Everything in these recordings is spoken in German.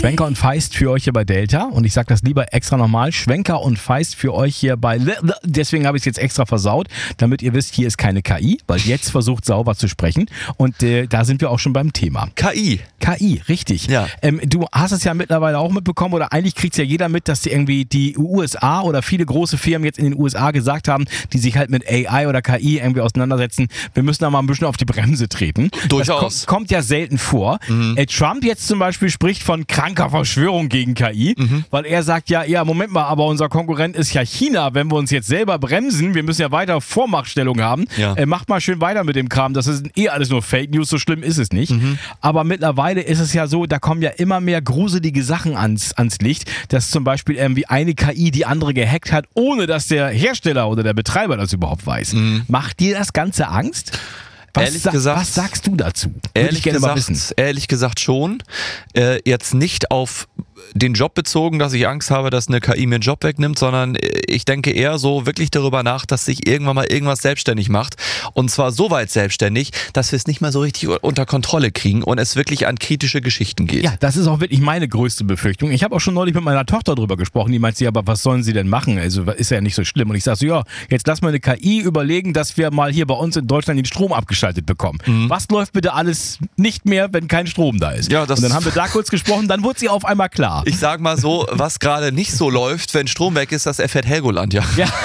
Schwenker und Feist für euch hier bei Delta. Und ich sage das lieber extra nochmal. Schwenker und Feist für euch hier bei... Deswegen habe ich es jetzt extra versaut, damit ihr wisst, hier ist keine KI, weil jetzt versucht sauber zu sprechen. Und da sind wir auch schon beim Thema. KI, richtig. Ja. Du hast es ja mittlerweile auch mitbekommen, oder eigentlich kriegt es ja jeder mit, dass irgendwie die USA oder viele große Firmen jetzt in den USA gesagt haben, die sich halt mit AI oder KI irgendwie auseinandersetzen, wir müssen da mal ein bisschen auf die Bremse treten. Durchaus. Das kommt ja selten vor. Trump jetzt zum Beispiel spricht von kranker Verschwörung gegen KI, weil er sagt ja, Moment mal, aber unser Konkurrent ist ja China, wenn wir uns jetzt selber bremsen, wir müssen ja weiter Vormachtstellung haben, macht mal schön weiter mit dem Kram, das ist alles nur Fake News, so schlimm ist es nicht. Aber mittlerweile ist es ja so, da kommen ja immer mehr gruselige Sachen ans Licht, dass zum Beispiel irgendwie eine KI die andere gehackt hat, ohne dass der Hersteller oder der Betreiber das überhaupt weiß. Macht dir das Ganze Angst? Was sagst du dazu? Ehrlich gesagt schon. Jetzt nicht auf den Job bezogen, dass ich Angst habe, dass eine KI mir einen Job wegnimmt, sondern ich denke eher so wirklich darüber nach, dass sich irgendwann mal irgendwas selbstständig macht. Und zwar so weit selbstständig, dass wir es nicht mehr so richtig unter Kontrolle kriegen und es wirklich an kritische Geschichten geht. Ja, das ist auch wirklich meine größte Befürchtung. Ich habe auch schon neulich mit meiner Tochter drüber gesprochen, die meint, aber was sollen sie denn machen? Also ist ja nicht so schlimm. Und ich sage so, jetzt lass mal eine KI überlegen, dass wir mal hier bei uns in Deutschland den Strom abgeschaltet bekommen. Was läuft bitte alles nicht mehr, wenn kein Strom da ist? Ja, und dann haben wir da kurz gesprochen, dann wurde sie auf einmal klar. Ich sag mal so, was gerade nicht so läuft, wenn Strom weg ist, das erfährt Helgoland, ja.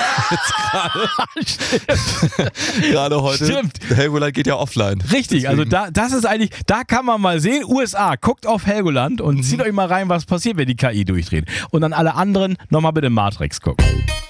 Gerade heute. Stimmt. Helgoland geht ja offline. Richtig, deswegen. Also das ist eigentlich, da kann man mal sehen, USA, guckt auf Helgoland und zieht euch mal rein, was passiert, wenn die KI durchdreht. Und an alle anderen nochmal bitte Matrix gucken.